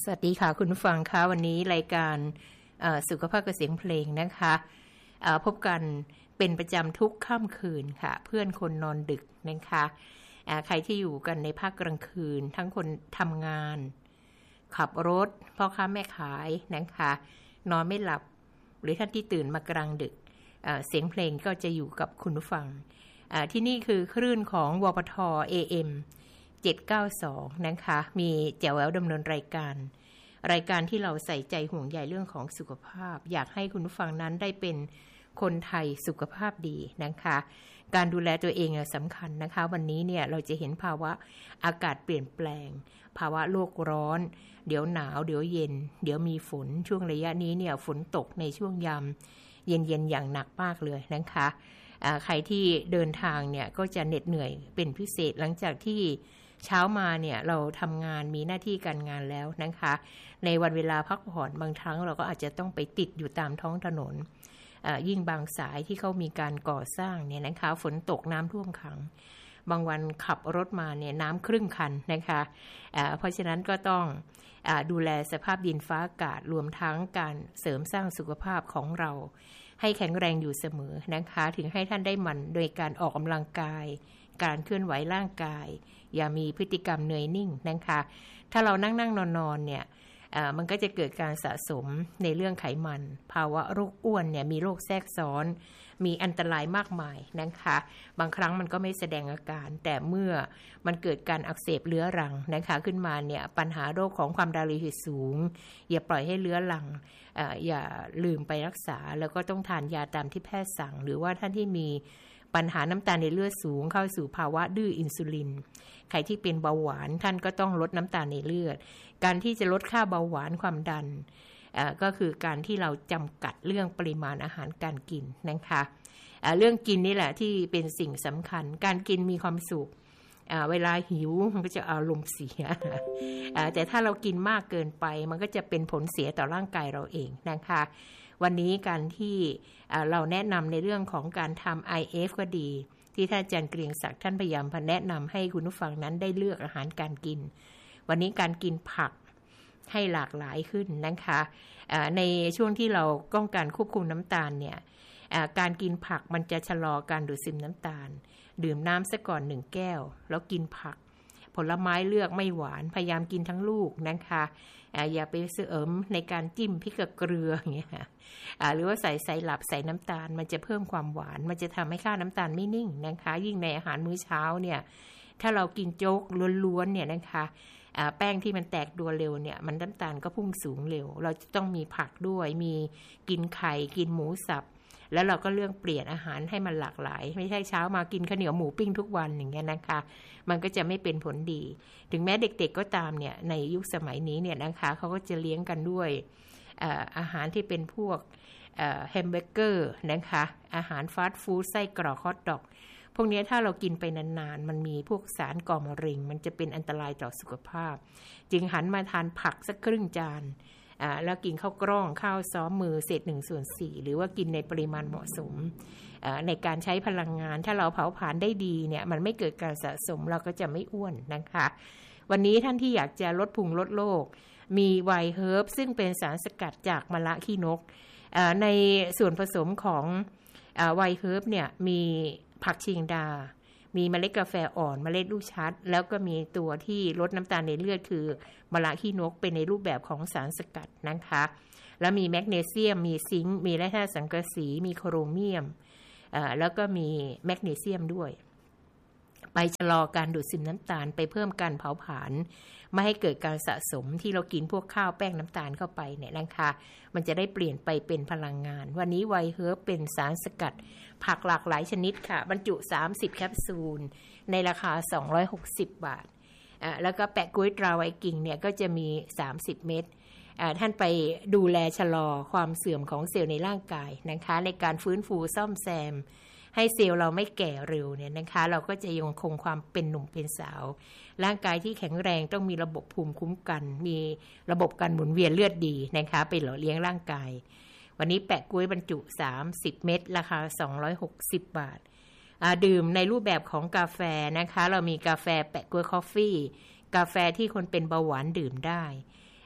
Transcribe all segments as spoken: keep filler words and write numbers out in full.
สวัสดีค่ะคุณผู้ฟังคะวันนี้รายการสุขภาพกับเสียงเพลงนะคะพบกันเป็นประจำทุกค่ำคืนค่ะเพื่อนคนนอนดึกนะคะใครที่อยู่กันในภาคกลางคืนทั้งคนทำงานขับรถพ่อค้าแม่ขายนะคะนอนไม่หลับหรือท่านที่ตื่นมากลางดึกเสียงเพลงก็จะอยู่กับคุณผู้ฟังที่นี่คือคลื่นของวปท เอ เอ็มเจ็ดเก้าสองนะคะมีแจ๋วแหววดำเนินรายการรายการที่เราใส่ใจห่วงใยเรื่องของสุขภาพอยากให้คุณผู้ฟังนั้นได้เป็นคนไทยสุขภาพดีนะคะการดูแลตัวเองสำคัญนะคะวันนี้เนี่ยเราจะเห็นภาวะอากาศเปลี่ยนแปลงภาวะโลกร้อนเดี๋ยวหนาวเดี๋ยวเย็นเดี๋ยวมีฝนช่วงระยะนี้เนี่ยฝนตกในช่วงยามเย็นๆอย่างหนักมากเลยนะคะใครที่เดินทางเนี่ยก็จะเหน็ดเหนื่อยเป็นพิเศษหลังจากที่เช้ามาเนี่ยเราทำงานมีหน้าที่การงานแล้วนะคะในวันเวลาพักผ่อนบางครั้งเราก็อาจจะต้องไปติดอยู่ตามท้องถนนยิ่งบางสายที่เขามีการก่อสร้างเนี่ยนะคะฝนตกน้ำท่วมขังบางวันขับรถมาเนี่ยน้ำครึ่งคันนะคะเพราะฉะนั้นก็ต้องดูแลสภาพดินฟ้าอากาศรวมทั้งการเสริมสร้างสุขภาพของเราให้แข็งแรงอยู่เสมอนะคะถึงให้ท่านได้หมั่นโดยการออกกำลังกายการเคลื่อนไหวร่างกายอย่ามีพฤติกรรมเหนื่อยนิ่งนะคะถ้าเรานั่งนั่งนอนนอนเนี่ยมันก็จะเกิดการสะสมในเรื่องไขมันภาวะโรคอ้วนเนี่ยมีโรคแทรกซ้อนมีอันตรายมากมายนะคะบางครั้งมันก็ไม่แสดงอาการแต่เมื่อมันเกิดการอักเสบเรื้อรังนะคะขึ้นมาเนี่ยปัญหาโรคของความดันโลหิตสูงอย่าปล่อยให้เรื้อรัง อ, อย่าลืมไปรักษาแล้วก็ต้องทานยาตามที่แพทย์สั่งหรือว่าท่านที่มีปัญหาน้ำตาลในเลือดสูงเข้าสู่ภาวะดื้ออินซูลินใครที่เป็นเบาหวานท่านก็ต้องลดน้ำตาลในเลือดการที่จะลดค่าเบาหวานความดันก็คือการที่เราจำกัดเรื่องปริมาณอาหารการกินนะคะเรื่องกินนี่แหละที่เป็นสิ่งสำคัญการกินมีความสุขเวลาหิวมันก็จะอารมณ์เสียแต่ถ้าเรากินมากเกินไปมันก็จะเป็นผลเสียต่อร่างกายเราเองนะคะวันนี้การที่เราแนะนำในเรื่องของการทำ ไอ เอฟ ก็ดีที่ท่านอาจารย์เกรียงศักดิ์ท่านพยายามแนะนำให้คุณผู้ฟังนั้นได้เลือกอาหารการกินวันนี้การกินผักให้หลากหลายขึ้นนะคะในช่วงที่เราต้องการควบคุมน้ำตาลเนี่ยการกินผักมันจะชะลอการดูดซึมน้ำตาลดื่มน้ำซะก่อนหนึ่งแก้วแล้วกินผักผลไม้เลือกไม่หวานพยายามกินทั้งลูกนะคะอย่าไปเสริมในการจิ้มพริกกับเกลืออย่างเงี้ยหรือว่าใส่ไซรัปใส่น้ำตาลมันจะเพิ่มความหวานมันจะทำให้ค่าน้ำตาลไม่นิ่งนะคะยิ่งในอาหารมื้อเช้าเนี่ยถ้าเรากินโจ๊กล้วนๆเนี่ยนะคะแป้งที่มันแตกตัวเร็วเนี่ยมันน้ำตาลก็พุ่งสูงเร็วเราจะต้องมีผักด้วยมีกินไข่กินหมูสับแล้วเราก็เลือกเปลี่ยนอาหารให้มันหลากหลายไม่ใช่เช้ามากินข้าวเหนียวหมูปิ้งทุกวันอย่างเงี้ยนะคะมันก็จะไม่เป็นผลดีถึงแม้เด็กๆก็ตามเนี่ยในยุคสมัยนี้เนี่ยนะคะเขาก็จะเลี้ยงกันด้วยอาหารที่เป็นพวกแฮมเบอร์เกอร์นะคะอาหารฟาสต์ฟู้ดไส้กรอกฮอทดอกพวกนี้ถ้าเรากินไปนานๆมันมีพวกสารก่อมะเร็งมันจะเป็นอันตรายต่อสุขภาพจึงหันมาทานผักสักครึ่งจานแล้วกินข้าวกล้องข้าวซ้อมมือเศษหนึ่งส่วนสี่หรือว่ากินในปริมาณเหมาะสมในการใช้พลังงานถ้าเราเผาผลาญได้ดีเนี่ยมันไม่เกิดการสะสมเราก็จะไม่อ้วนนะคะวันนี้ท่านที่อยากจะลดพุงลดโรคมีไวน์เฮิร์บซึ่งเป็นสารสกัดจากมะระขี้นกในส่วนผสมของไวน์เฮิร์บเนี่ยมีผักชิงดามีเมล็ดกาแฟอ่อนเมล็ดลูกชัดแล้วก็มีตัวที่ลดน้ำตาลในเลือดคือมะระขี้นกเป็นในรูปแบบของสารสกัดนะคะแล้วมีแมกนีเซียมมีซิงค์มีแร่ธาตุสังกะสีมีโครเมียมแล้วก็มีแมกนีเซียมด้วยไปชะลอการดูดซึมน้ำตาลไปเพิ่มการเผาผลาญไม่ให้เกิดการสะสมที่เรากินพวกข้าวแป้งน้ำตาลเข้าไปเนี่ยนะคะมันจะได้เปลี่ยนไปเป็นพลังงานวันนี้ไวน์เฮิร์บเป็นสารสกัดผักหลากหลายชนิดค่ะบรรจุสามสิบแคปซูลในราคาสองร้อยหกสิบบาทอ่าแล้วก็แปะกุ้ยตราไวกิ้งเนี่ยก็จะมีสามสิบเม็ดอ่าท่านไปดูแลชะลอความเสื่อมของเซลล์ในร่างกายนะคะในการฟื้นฟูซ่อมแซมให้เซลล์เราไม่แก่เร็วเนี่ยนะคะเราก็จะยังคงความเป็นหนุ่มเป็นสาวร่างกายที่แข็งแรงต้องมีระบบภูมิคุ้มกันมีระบบการหมุนเวียนเลือดดีนะคะไปหล่อเลี้ยงร่างกายวันนี้แปะกุ้ยบรรจุสามสิบเม็ดราคาสองร้อยหกสิบบาทดื่มในรูปแบบของกาแฟนะคะเรามีกาแฟแปะกุ้ยคอฟฟี่กาแฟที่คนเป็นเบาหวานดื่มได้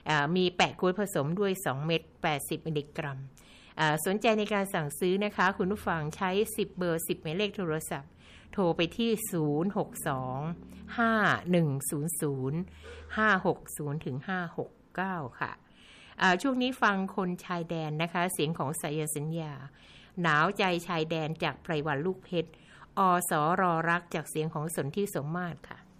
มีแปะกล้วยผสมด้วยสองเม็ดแปดสิบมิลลิกรัมสนใจในการสั่งซื้อนะคะคุณผู้ฟังใช้สิบเบอร์สิบหมายเลขโทรศัพท์โทรไปที่ศูนย์ หก สอง ห้า หนึ่ง ศูนย์ ศูนย์ ห้า หก ศูนย์ ถึง ห้า หก เก้าค่ะช่วงนี้ฟังคนชายแดนนะคะเสียงของสายสัญญาหนาวใจชายแดนจากไพรวันลูกเพชรอสรรักจากเสียงของสนธิสมมาตรค่ะ